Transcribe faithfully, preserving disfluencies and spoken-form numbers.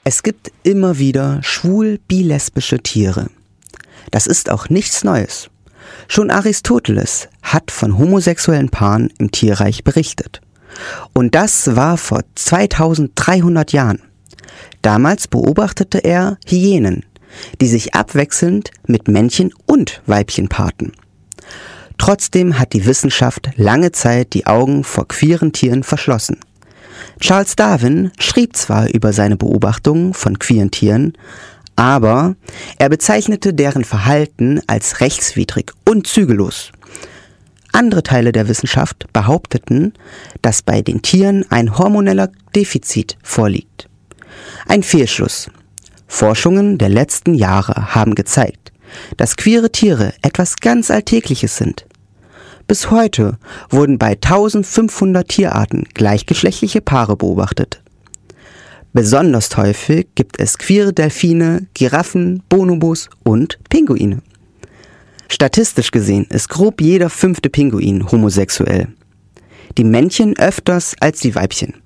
Es gibt immer wieder schwul-bi-lesbische Tiere. Das ist auch nichts Neues. Schon Aristoteles hat von homosexuellen Paaren im Tierreich berichtet. Und das war vor zweitausenddreihundert Jahren. Damals beobachtete er Hyänen, die sich abwechselnd mit Männchen und Weibchen paarten. Trotzdem hat die Wissenschaft lange Zeit die Augen vor queeren Tieren verschlossen. Charles Darwin schrieb zwar über seine Beobachtungen von queeren Tieren, aber er bezeichnete deren Verhalten als rechtswidrig und zügellos. Andere Teile der Wissenschaft behaupteten, dass bei den Tieren ein hormoneller Defizit vorliegt. Ein Fehlschluss. Forschungen der letzten Jahre haben gezeigt, dass queere Tiere etwas ganz Alltägliches sind. Bis heute wurden bei eintausendfünfhundert Tierarten gleichgeschlechtliche Paare beobachtet. Besonders häufig gibt es queere Delfine, Giraffen, Bonobos und Pinguine. Statistisch gesehen ist grob jeder fünfte Pinguin homosexuell. Die Männchen öfters als die Weibchen.